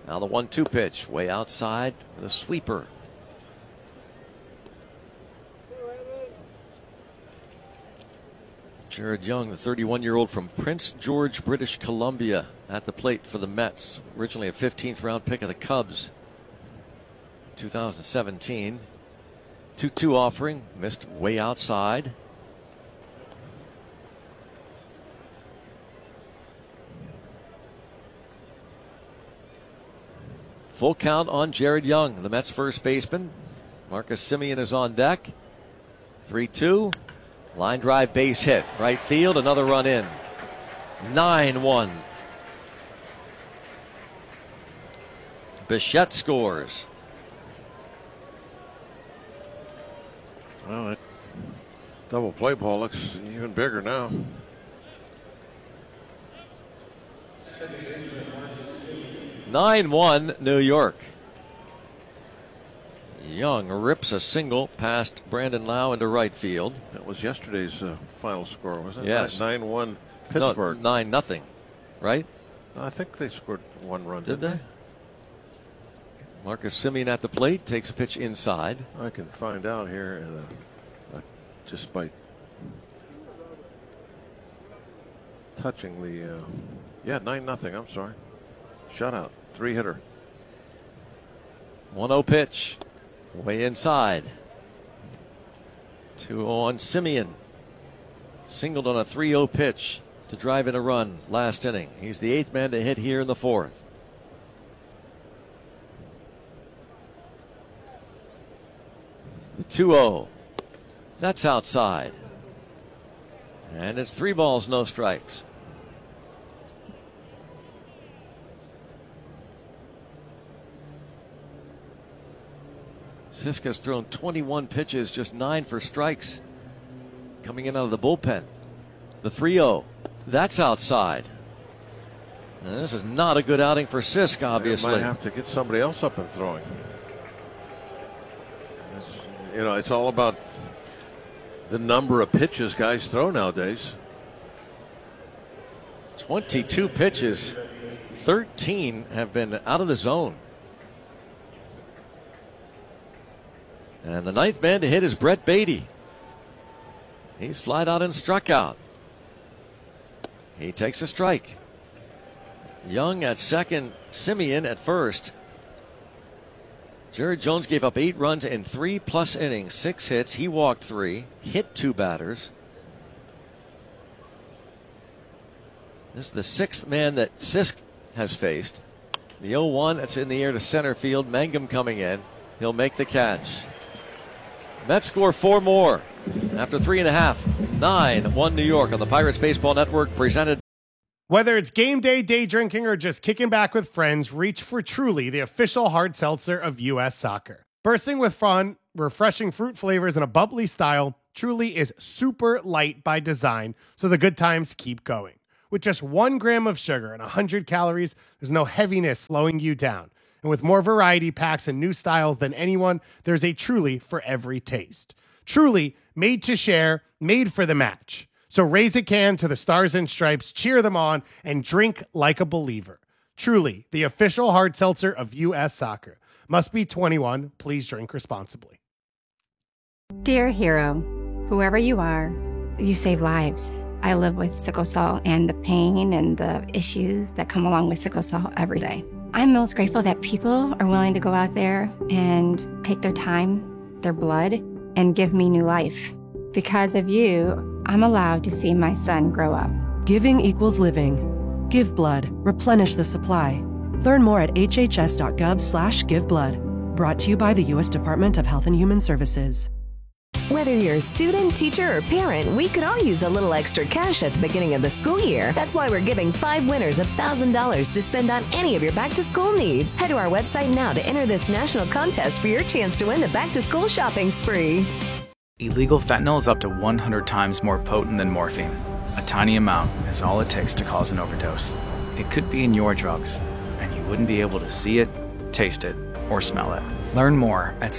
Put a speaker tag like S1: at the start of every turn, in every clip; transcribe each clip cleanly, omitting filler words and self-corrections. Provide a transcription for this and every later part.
S1: Now the 1-2 pitch, way outside, the sweeper. Jared Young, the 31-year-old from Prince George, British Columbia, at the plate for the Mets. Originally a 15th round pick of the Cubs. 2017. 2-2 offering, missed way outside. Full count on Jared Young, the Mets first baseman. Marcus Semien is on deck. 3-2. Line drive, base hit. Right field, another run in. 9-1. Bichette scores.
S2: Well, that double play ball looks even bigger now.
S1: 9-1 New York. Young rips a single past Brandon Lau into right field.
S2: That was yesterday's final score, wasn't it?
S1: Yes.
S2: 9-1 Pittsburgh.
S1: No, 9-0, right?
S2: I think they scored one run.
S1: Did they? Marcus Semien at the plate, takes a pitch inside.
S2: I can find out here just by touching the 9-0. I'm sorry. Shutout. 3-hitter.
S1: 1-0 pitch. Way inside. 2-0 on Semien. Singled on a 3-0 pitch to drive in a run last inning. He's the 8th man to hit here in the 4th. The 2-0. That's outside. And it's 3 balls, no strikes. Siska's thrown 21 pitches, just 9 for strikes. Coming in out of the bullpen. The 3-0. That's outside. And this is not a good outing for Sisk, obviously.
S2: They might have to get somebody else up and throwing. It's all about the number of pitches guys throw nowadays.
S1: 22 pitches. 13 have been out of the zone. And the 9th man to hit is Brett Beatty. He's flied out and struck out. He takes a strike. Young at second, Semien at first. Jared Jones gave up 8 runs in 3+ innings, 6 hits. He walked 3, hit 2 batters. This is the 6th man that Sisk has faced. The 0-1, that's in the air to center field. Mangum coming in. He'll make the catch. Mets score 4 more after 3.5. 9-1 New York on the Pirates Baseball Network, presented.
S3: Whether it's game day, day drinking, or just kicking back with friends, reach for Truly, the official hard seltzer of U.S. Soccer. Bursting with fun, refreshing fruit flavors, and a bubbly style, Truly is super light by design, so the good times keep going. With just 1 gram of sugar and 100 calories, there's no heaviness slowing you down. And with more variety packs and new styles than anyone, there's a Truly for every taste. Truly, made to share, made for the match. So raise a can to the Stars and Stripes, cheer them on, and drink like a believer. Truly, the official hard seltzer of U.S. Soccer. Must be 21. Please drink responsibly.
S4: Dear hero, whoever you are, you save lives. I live with sickle cell and the pain and the issues that come along with sickle cell every day. I'm most grateful that people are willing to go out there and take their time, their blood, and give me new life. Because of you, I'm allowed to see my son grow up.
S5: Giving equals living. Give blood. Replenish the supply. Learn more at hhs.gov/giveblood. Brought to you by the U.S. Department of Health and Human Services.
S6: Whether you're a student, teacher, or parent, we could all use a little extra cash at the beginning of the school year. That's why we're giving 5 winners $1,000 to spend on any of your back-to-school needs. Head to our website now to enter this national contest for your chance to win the back-to-school shopping spree.
S7: Illegal fentanyl is up to 100 times more potent than morphine. A tiny amount is all it takes to cause an overdose. It could be in your drugs, and you wouldn't be able to see it, taste it, or smell it. Learn more at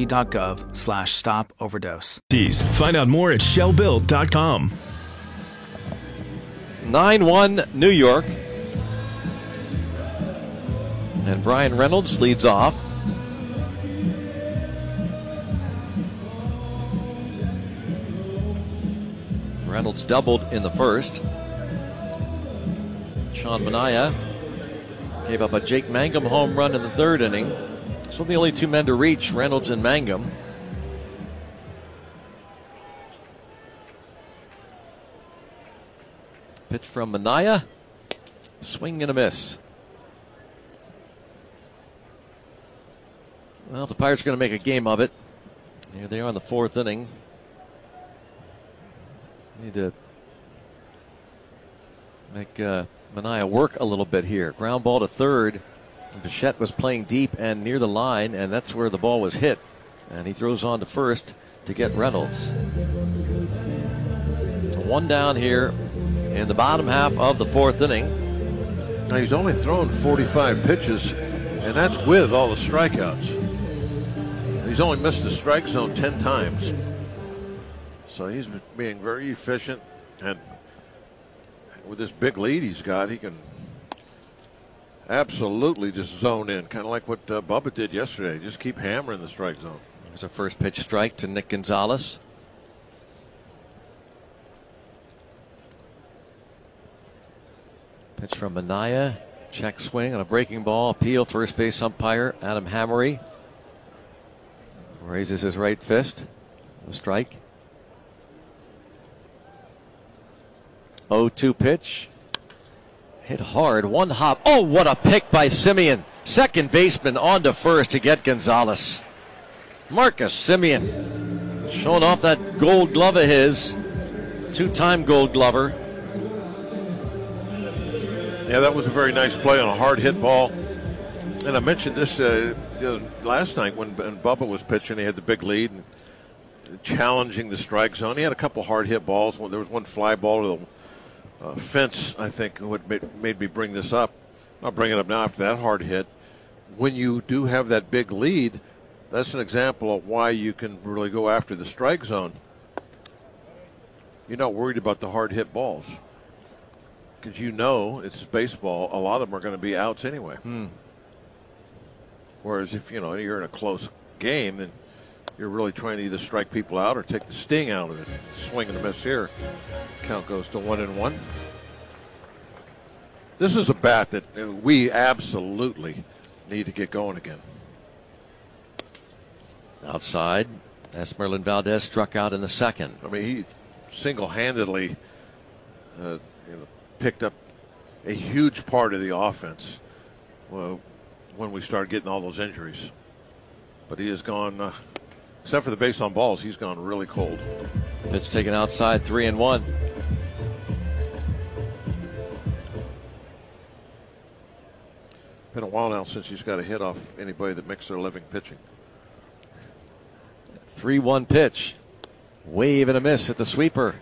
S7: cdc.gov/stop-overdose.
S8: Find out more at shellbuilt.com.
S1: 9-1 New York. And Brian Reynolds leads off. Reynolds doubled in the first. Sean Manaea gave up a Jake Mangum home run in the third inning. So the only two men to reach, Reynolds and Mangum. Pitch from Manaea. Swing and a miss. Well, the Pirates are going to make a game of it. Here they are in the fourth inning. Need to make Manaea work a little bit here. Ground ball to third. Bichette was playing deep and near the line, and that's where the ball was hit. And he throws on to first to get Reynolds. One down here in the bottom half of the fourth inning.
S2: Now he's only thrown 45 pitches, and that's with all the strikeouts. He's only missed the strike zone 10 times. So he's being very efficient, and with this big lead he's got, he can absolutely just zone in, kind of like what Bubba did yesterday. Just keep hammering the strike zone.
S1: There's a first pitch strike to Nick Gonzalez. Pitch from Manaea. Check swing on a breaking ball. Appeal, first base umpire Adam Hammery raises his right fist. A strike. 0-2 pitch. Hit hard. One hop. Oh, what a pick by Semien. Second baseman on to first to get Gonzalez. Marcus Semien showing off that gold glove of his. Two-time gold glover.
S2: Yeah, that was a very nice play on a hard hit ball. And I mentioned this last night when Bubba was pitching. He had the big lead and challenging the strike zone. He had a couple hard hit balls. There was one fly ball to the fence, I think, what made me bring this up. I'll bring it up now after that hard hit. When you do have that big lead, that's an example of why you can really go after the strike zone. You're not worried about the hard hit balls, because you know it's baseball. A lot of them are going to be outs anyway. Whereas if you're in a close game, then you're really trying to either strike people out or take the sting out of it. Swing and a miss here. Count goes to 1-1. This is a bat that we absolutely need to get going again.
S1: Outside, Esmeralyn Valdez struck out in the second.
S2: I mean, he single-handedly picked up a huge part of the offense when we started getting all those injuries. But he has gone, except for the base on balls, he's gone really cold.
S1: Pitch taken outside, 3-1.
S2: Been a while now since he's got a hit off anybody that makes their living pitching.
S1: 3-1 pitch. Wave and a miss at the sweeper.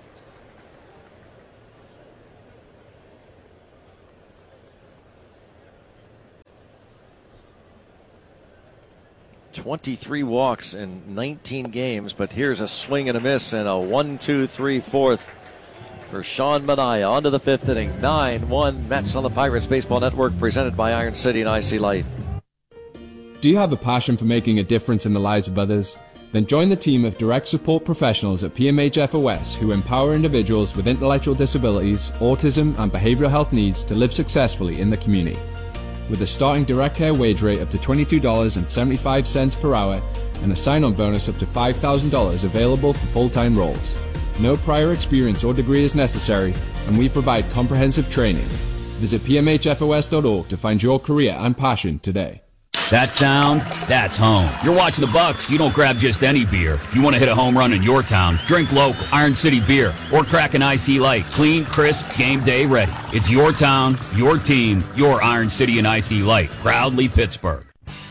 S1: "23 walks in 19 games, but here's a swing and a miss and a 1-2-3-4 for Sean Manaea. On to the fifth inning. 9-1 Mets on the Pirates Baseball Network, presented by Iron City and IC Light.
S9: Do you have a passion for making a difference in the lives of others? Then join the team of direct support professionals at PMH FOS who empower individuals with intellectual disabilities, autism, and behavioral health needs to live successfully in the community. With a starting direct care wage rate up to $22.75 per hour and a sign-on bonus up to $5,000 available for full-time roles. No prior experience or degree is necessary, and we provide comprehensive training. Visit pmhfos.org to find your career and passion today.
S10: That sound, that's home. You're watching the Bucks, you don't grab just any beer. If you want to hit a home run in your town, drink local, Iron City beer, or crack an IC Light. Clean, crisp, game day ready. It's your town, your team, your Iron City and IC Light. Proudly Pittsburgh.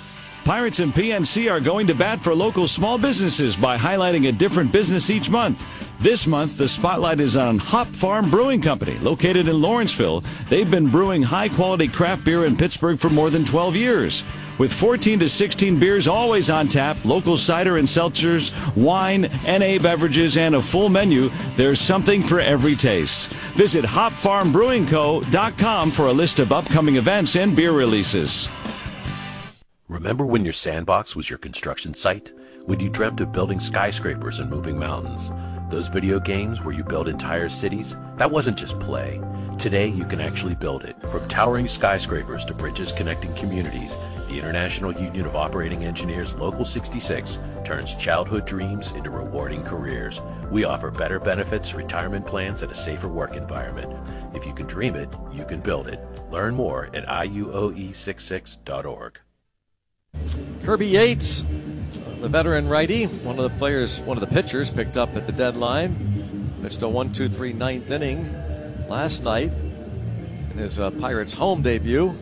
S11: Pirates and PNC are going to bat for local small businesses by highlighting a different business each month. This month, the spotlight is on Hop Farm Brewing Company, located in Lawrenceville. They've been brewing high-quality craft beer in Pittsburgh for more than 12 years. With 14 to 16 beers always on tap, local cider and seltzers, wine, NA beverages, and a full menu, there's something for every taste. Visit hopfarmbrewingco.com for a list of upcoming events and beer releases.
S12: Remember when your sandbox was your construction site? When you dreamt of building skyscrapers and moving mountains? Those video games where you build entire cities? That wasn't just play. Today, you can actually build it. From towering skyscrapers to bridges connecting communities, the International Union of Operating Engineers Local 66 turns childhood dreams into rewarding careers. We offer better benefits, retirement plans, and a safer work environment. If you can dream it, you can build it. Learn more at iuoe66.org.
S1: Kirby Yates, the veteran righty, one of the pitchers picked up at the deadline. Pitched a 1-2-3 ninth inning last night in his Pirates home debut.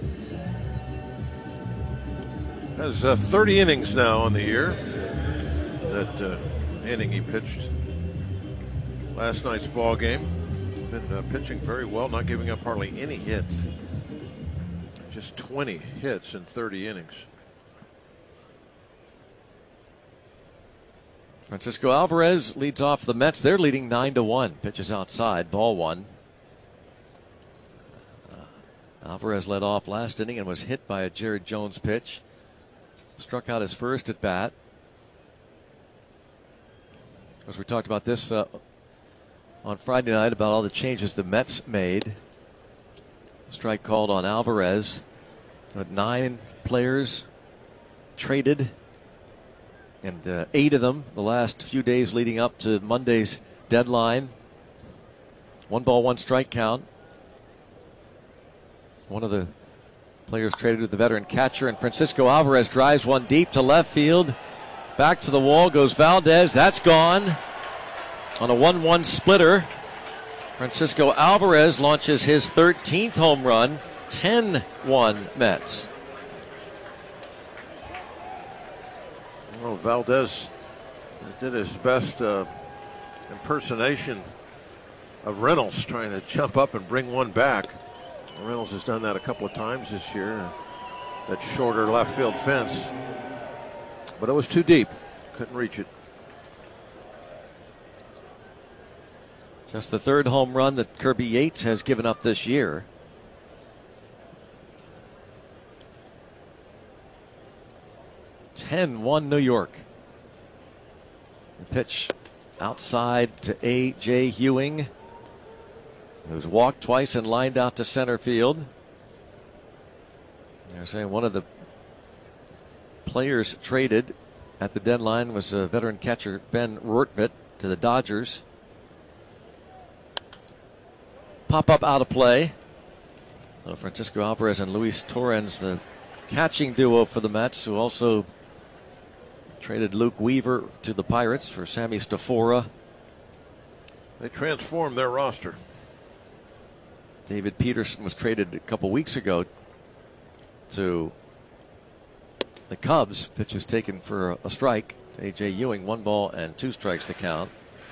S2: Has 30 innings now on the year. That inning he pitched last night's ball game. Been pitching very well, not giving up hardly any hits. Just 20 hits in 30 innings.
S1: Francisco Alvarez leads off the Mets. They're leading 9-1. Pitches outside, ball one. Alvarez led off last inning and was hit by a Jared Jones pitch. Struck out his first at bat. As we talked about this on Friday night about all the changes the Mets made. Strike called on Alvarez. 9 players traded. And 8 of them the last few days leading up to Monday's deadline. 1 ball, 1 strike count. One of the players traded with the veteran catcher, and Francisco Alvarez drives one deep to left field. Back to the wall goes Valdez. That's gone. On a 1-1 splitter, Francisco Alvarez launches his 13th home run. 10-1 Mets.
S2: Oh, Valdez did his best impersonation of Reynolds, trying to jump up and bring one back. Reynolds has done that a couple of times this year. That shorter left field fence. But it was too deep. Couldn't reach it.
S1: Just the 3rd home run that Kirby Yates has given up this year. (10-1) New York. The pitch outside to A.J. Ewing, who's walked twice and lined out to center field. They're saying one of the players traded at the deadline was a veteran catcher Ben Rortvedt to the Dodgers. Pop up out of play. So Francisco Alvarez and Luis Torrens, the catching duo for the Mets, who also traded Luke Weaver to the Pirates for Sammy Stafora.
S2: They transformed their roster.
S1: David Peterson was traded a couple weeks ago to the Cubs. Pitch was taken for a strike. A.J. Ewing, 1 ball and 2 strikes to count.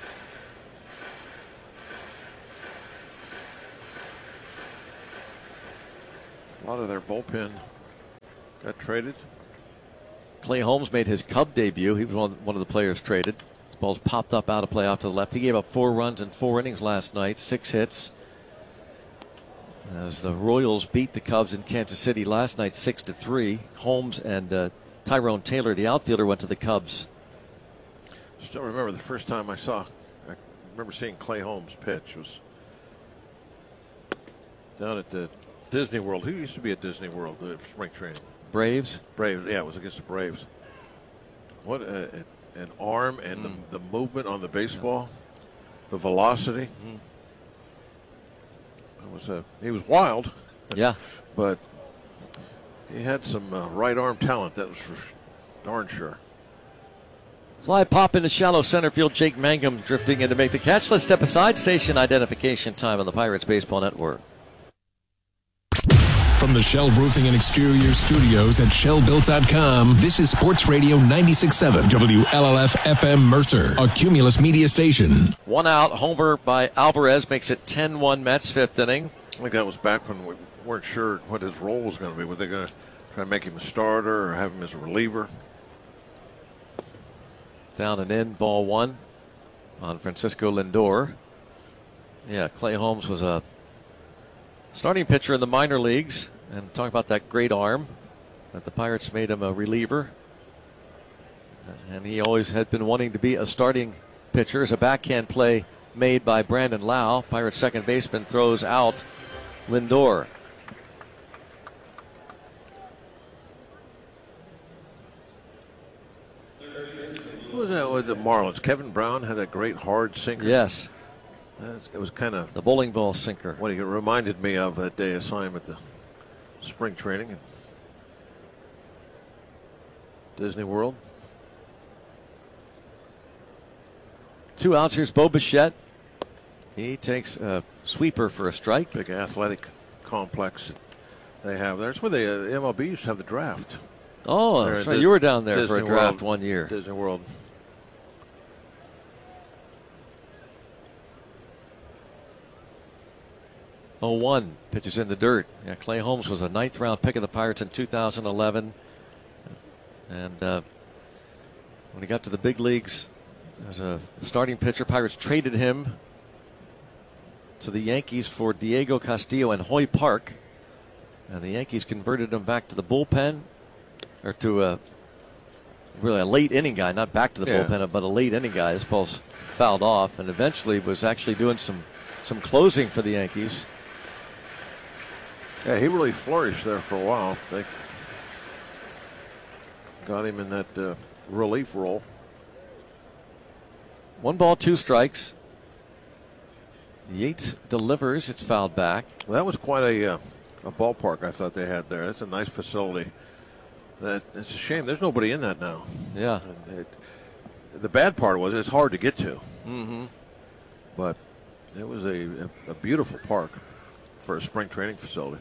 S2: A lot of their bullpen got traded.
S1: Clay Holmes made his Cub debut. He was one of the players traded. His ball's popped up out of play off to the left. He gave up 4 runs in 4 innings last night, 6 hits. As the Royals beat the Cubs in Kansas City last night 6-3. Holmes and Tyrone Taylor, the outfielder, went to the Cubs.
S2: Still remember the first time I remember seeing Clay Holmes pitch. It was down at the Disney World. Who used to be at Disney World spring training?
S1: Braves?
S2: Braves, yeah, it was against the Braves. What an arm and the movement on the baseball, the velocity. He was wild.
S1: Yeah.
S2: But he had some right arm talent, that was for darn sure.
S1: Fly pop into shallow center field. Jake Mangum drifting in to make the catch. Let's step aside. Station identification time on the Pirates Baseball Network.
S8: From the Shell Roofing and Exterior Studios at ShellBuilt.com, this is Sports Radio 96.7 WLLF FM Mercer, a Cumulus media station.
S1: One out, homer by Alvarez makes it 10-1 Mets, fifth inning.
S2: I think that was back when we weren't sure what his role was going to be. Were they going to try to make him a starter or have him as a reliever?
S1: Down and in, ball one on Francisco Lindor. Yeah, Clay Holmes was a starting pitcher in the minor leagues. And talk about that great arm that the Pirates made him a reliever. And he always had been wanting to be a starting pitcher. As a backhand play made by Brandon Lau. Pirates second baseman throws out Lindor.
S2: Who was that with the Marlins? Kevin Brown had that great hard sinker.
S1: Yes.
S2: It was kind of
S1: the bowling ball sinker.
S2: What it reminded me of that day I saw him at the spring training in Disney World.
S1: 2 outs. Here's Bo Bichette. He takes a sweeper for a strike.
S2: Big athletic complex they have there. It's where the MLB used to have the draft.
S1: Oh, that's right. You were down there for a draft
S2: World,
S1: 1 year.
S2: Disney World.
S1: One pitches in the dirt. Yeah, Clay Holmes was a 9th round pick of the Pirates in 2011. And when he got to the big leagues as a starting pitcher, Pirates traded him to the Yankees for Diego Castillo and Hoy Park. And the Yankees converted him back to the bullpen, or to really a late inning guy, not back to the bullpen, but a late inning guy. This ball's fouled off, and eventually was actually doing some closing for the Yankees.
S2: Yeah, he really flourished there for a while. They got him in that relief role.
S1: 1 ball, 2 strikes. Yates delivers. It's fouled back.
S2: Well, that was quite a ballpark I thought they had there. That's a nice facility. It's a shame. There's nobody in that now.
S1: Yeah.
S2: The bad part was it's hard to get to.
S1: Mm-hmm.
S2: But it was a beautiful park for a spring training facility.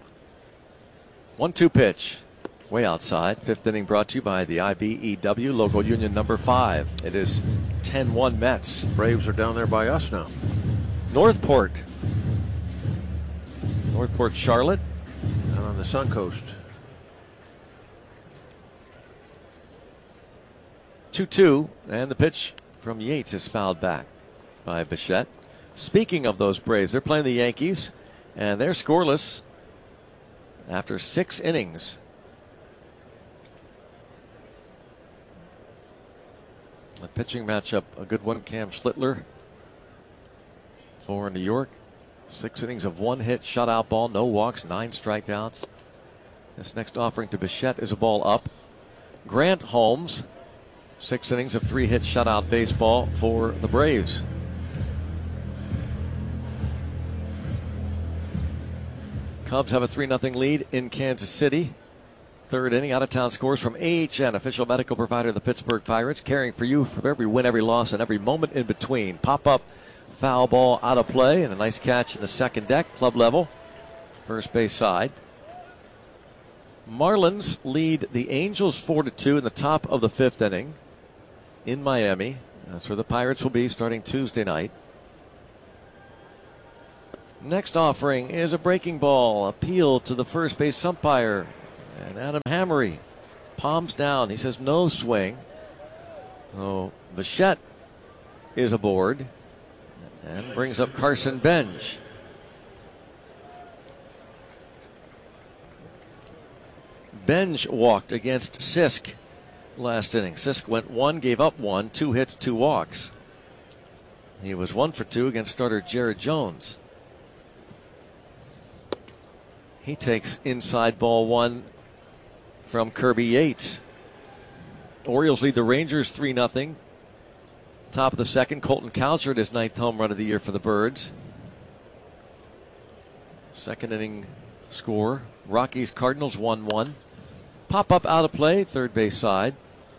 S1: 1-2 pitch. Way outside. 5th inning brought to you by the IBEW, local union number 5. It is 10-1 Mets.
S2: Braves are down there by us now.
S1: Northport, Charlotte.
S2: Down on the Sun Coast.
S1: 2-2, and the pitch from Yates is fouled back by Bichette. Speaking of those Braves, they're playing the Yankees, and they're scoreless after 6 innings. The pitching matchup, a good one. Cam Schlittler for New York. 6 innings of 1 hit, shutout ball, no walks, 9 strikeouts. This next offering to Bichette is a ball up. Grant Holmes, 6 innings of 3 hit, shutout baseball for the Braves. Cubs have a 3-0 lead in Kansas City. 3rd inning, out-of-town scores from AHN, official medical provider of the Pittsburgh Pirates, caring for you for every win, every loss, and every moment in between. Pop-up foul ball out of play, and a nice catch in the second deck, club level, first base side. Marlins lead the Angels 4-2 in the top of the 5th inning in Miami. That's where the Pirates will be starting Tuesday night. Next offering is a breaking ball, appeal to the first base umpire, and Adam Hammery palms down. He says no swing. So Bichette is aboard and brings up Carson Benj. Benj walked against Sisk last inning. Sisk went 1, gave up 1, 2 hits, 2 walks. He was 1 for 2 against starter Jared Jones. He takes inside ball 1 from Kirby Yates. Orioles lead the Rangers 3-0. Top of the 2nd, Colton Cowser at his 9th home run of the year for the Birds. 2nd inning score. Rockies Cardinals 1-1. Pop up out of play, 3rd base side.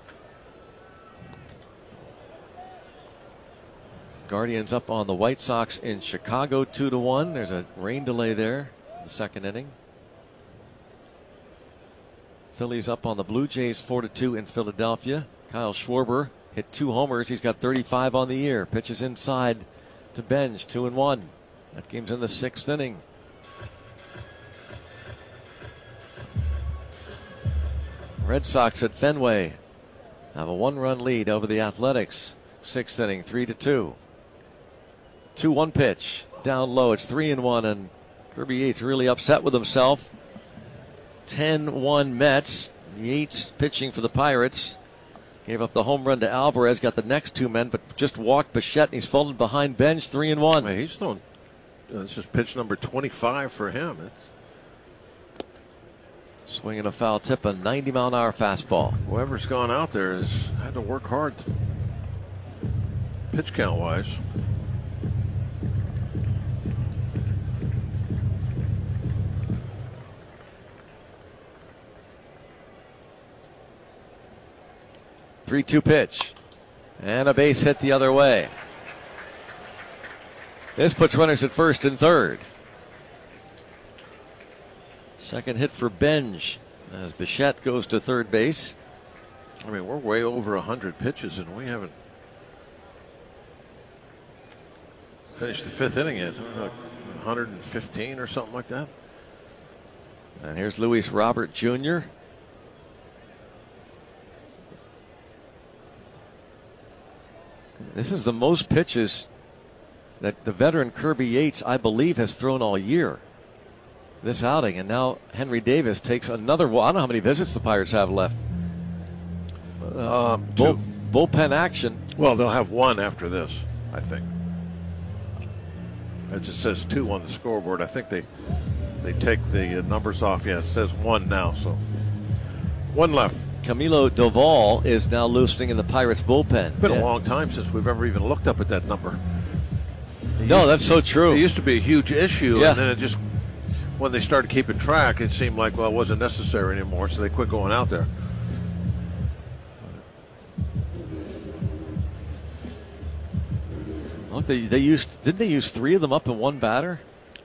S1: Guardians up on the White Sox in Chicago 2-1. There's a rain delay there in the 2nd inning. Phillies up on the Blue Jays 4-2 in Philadelphia. Kyle Schwarber hit 2 homers. He's got 35 on the year. Pitches inside to Benj, 2-1. That game's in the 6th inning. Red Sox at Fenway have a 1-run lead over the Athletics. 6th inning, 3-2. 2-1 pitch. Down low, it's 3-1, and Kirby Yates really upset with himself. 10-1 Mets. Yates pitching for the Pirates. Gave up the home run to Alvarez, got the next 2 men, but just walked Bichette, and he's folded behind Benj, 3-1.
S2: Man, he's throwing, this is pitch number 25 for him. It's
S1: swinging a foul tip, a 90-mile-an-hour fastball.
S2: Whoever's gone out there has had to work hard, pitch count-wise.
S1: Three-two pitch. And a base hit the other way. This puts runners at first and third. Second hit for Benj as Bichette goes to third base.
S2: I mean, we're way over 100 pitches, and we haven't finished the 5th inning yet. 115 or something like that.
S1: And here's Luis Robert Jr. This is the most pitches that the veteran Kirby Yates, I believe, has thrown all year. This outing, and now Henry Davis takes another. Well, I don't know how many visits the Pirates have left.
S2: 2.
S1: Bullpen action.
S2: Well, they'll have 1 after this, I think. It just says 2 on the scoreboard. I think they take the numbers off. Yeah, it says 1 now, so 1 left.
S1: Camilo Doval is now loosening in the Pirates bullpen.
S2: It's been a long time since we've ever even looked up at that number.
S1: That's so true.
S2: It used to be a huge issue,
S1: yeah.
S2: And then it just, when they started keeping track, it seemed like, well, it wasn't necessary anymore, so they quit going out there.
S1: Oh, didn't they use 3 of them up in one batter?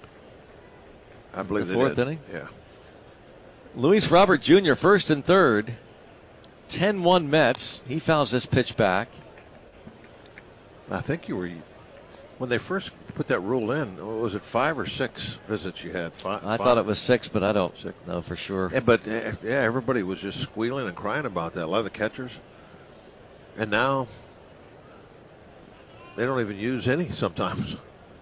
S2: I believe
S1: the
S2: they
S1: fourth
S2: did.
S1: inning.
S2: Yeah.
S1: Luis Robert Jr. first and third. 10-1 Mets. He fouls this pitch back.
S2: I think when they first put that rule in, was it 5 or 6 visits you had?
S1: I thought it was 6, but I don't know for sure.
S2: Yeah, but everybody was just squealing and crying about that. A lot of the catchers. And now they don't even use any sometimes.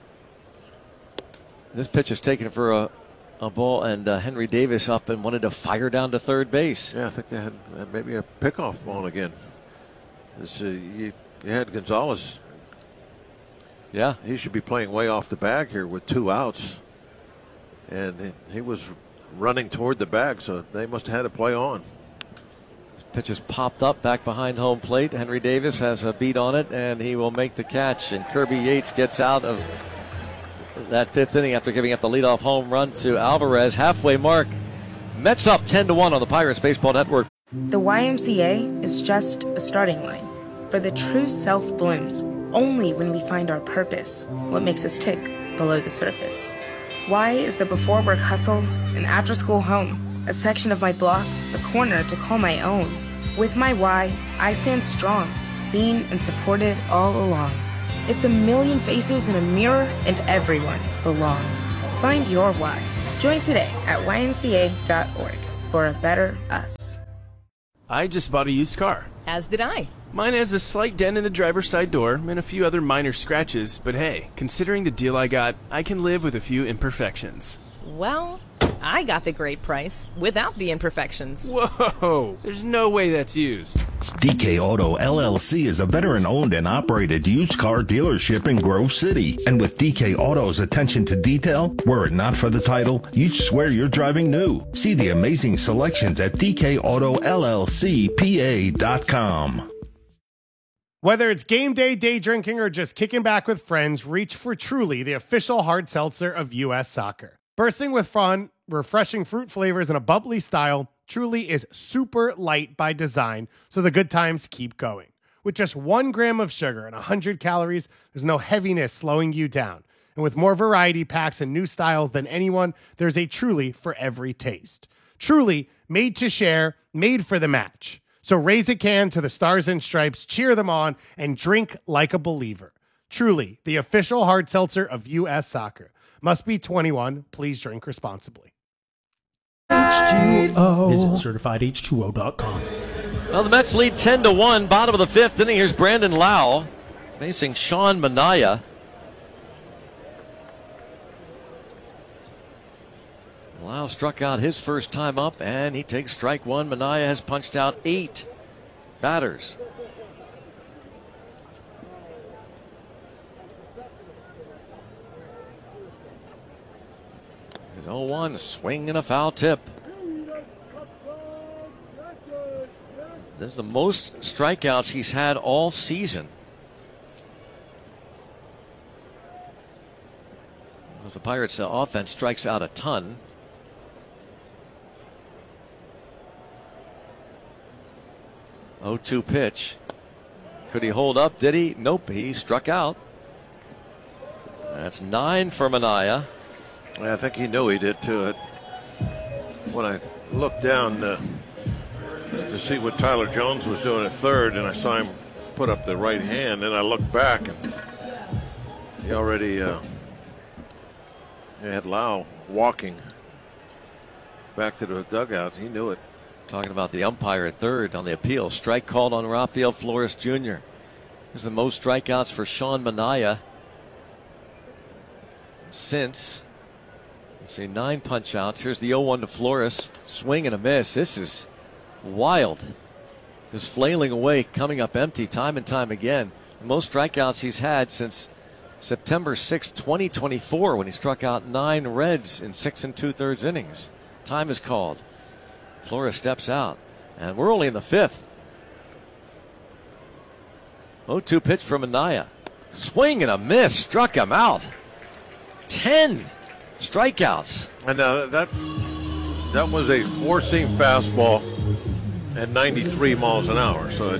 S1: This pitch is taken for a ball, and Henry Davis up and wanted to fire down to third base.
S2: Yeah, I think they had maybe a pickoff ball again. You had Gonzalez.
S1: Yeah.
S2: He should be playing way off the bag here with 2 outs. And he was running toward the bag, so they must have had to play on.
S1: Pitch is popped up back behind home plate. Henry Davis has a beat on it, and he will make the catch. And Kirby Yates gets out of that 5th inning after giving up the leadoff home run to Alvarez. Halfway mark. Mets up 10-1 on the Pirates Baseball Network.
S13: The YMCA is just a starting line, for the true self blooms only when we find our purpose, what makes us tick below the surface. Y is the before work hustle and after school home, a section of my block, a corner to call my own. With my Y, I stand strong, seen and supported all along. It's a million faces in a mirror, and everyone belongs. Find your why. Join today at ymca.org for a better us.
S14: I just bought a used car.
S15: As did I.
S14: Mine has a slight dent in the driver's side door and a few other minor scratches, but hey, considering the deal I got, I can live with a few imperfections.
S15: Well, I got the great price without the imperfections.
S14: Whoa! There's no way that's used.
S16: DK Auto LLC is a veteran-owned and operated used car dealership in Grove City. And with DK Auto's attention to detail, were it not for the title, you'd swear you're driving new. See the amazing selections at DKAutoLLCPA.com.
S3: Whether it's game day, day drinking, or just kicking back with friends, reach for Truly, the official hard seltzer of U.S. Soccer. Bursting with fun, refreshing fruit flavors, and a bubbly style, Truly is super light by design, so the good times keep going. With just 1 gram of sugar and 100 calories, there's no heaviness slowing you down. And with more variety packs and new styles than anyone, there's a Truly for every taste. Truly, made to share, made for the match. So raise a can to the Stars and Stripes, cheer them on, and drink like a believer. Truly, the official hard seltzer of U.S. Soccer. Must be 21. Please drink responsibly.
S17: H2O. Visit CertifiedH2O.com.
S1: Well, the Mets lead 10-1, bottom of the fifth inning. Here's Brandon Lau facing Sean Manaea. Lau struck out his first time up, and he takes strike one. Manaea has punched out 8 batters. His 0-1, swing and a foul tip. This is the most strikeouts he's had all season. As the Pirates' offense strikes out a ton. Oh, 0-2 pitch. Could he hold up? Did he? Nope, he struck out. That's 9 for Manaea.
S2: I think he knew he did too. When I looked down to see what Tyler Jones was doing at third, and I saw him put up the right hand, and I looked back, and he already had Lau walking back to the dugout. He knew it.
S1: Talking about the umpire at third on the appeal. Strike called on Rafael Flores Jr. This is the most strikeouts for Sean Manaea since, let's see, 9 punch outs. Here's the 0-1 to Flores. Swing and a miss. This is wild. Just flailing away, coming up empty time and time again. The most strikeouts he's had since September 6, 2024, when he struck out 9 Reds in 6 2/3 innings. Time is called. Flores steps out, and we're only in the 5th. 0-2 pitch from Manaea. Swing and a miss, struck him out. 10 strikeouts.
S2: And that was a 4-seam fastball at 93 miles an hour. So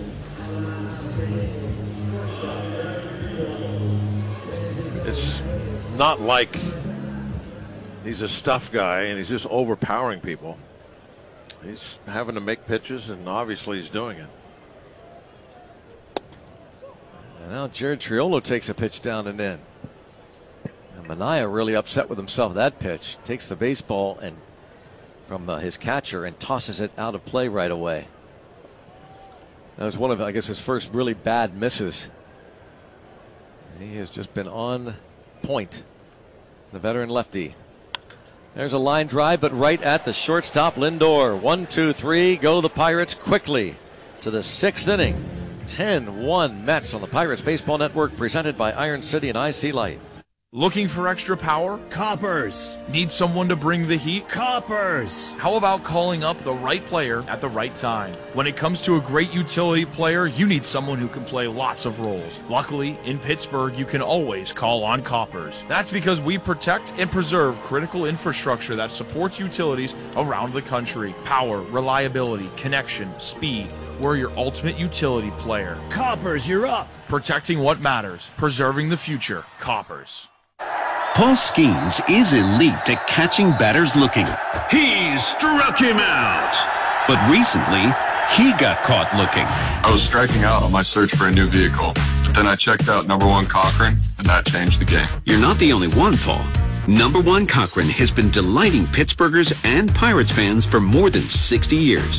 S2: it's not like he's a stuff guy and he's just overpowering people. He's having to make pitches, and obviously he's doing it.
S1: And now Jared Triolo takes a pitch down and in. And Manaea really upset with himself. That pitch takes the baseball and from his catcher and tosses it out of play right away. That was one of, I guess, his first really bad misses. He has just been on point. The veteran lefty. There's a line drive, but right at the shortstop, Lindor. 1-2-3, go the Pirates quickly to the 6th inning. 10-1 Mets on the Pirates Baseball Network, presented by Iron City and IC Light.
S18: Looking for extra power?
S19: Coppers.
S18: Need someone to bring the heat?
S19: Coppers.
S18: How about calling up the right player at the right time? When it comes to a great utility player, you need someone who can play lots of roles. Luckily, in Pittsburgh, you can always call on Coppers. That's because we protect and preserve critical infrastructure that supports utilities around the country. Power, reliability, connection, speed. We're your ultimate utility player.
S19: Coppers, you're up.
S18: Protecting what matters. Preserving the future. Coppers.
S20: Paul Skeens is elite at catching batters looking.
S21: He struck him out.
S20: But recently, he got caught looking.
S22: I was striking out on my search for a new vehicle, but then I checked out #1 Cochran, and that changed the game.
S20: You're not the only one, Paul. #1 Cochran has been delighting Pittsburghers and Pirates fans for more than 60 years.